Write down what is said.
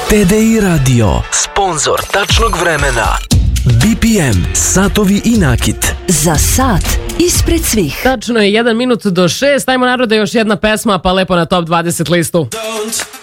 TDI Radio, sponsor tačnog vremena. BPM, satovi i nakit. Za sat ispred svih. Tačno je 1 minut do 6. Ajmo narode, još jedna pesma, pa lepo na top 20 listu.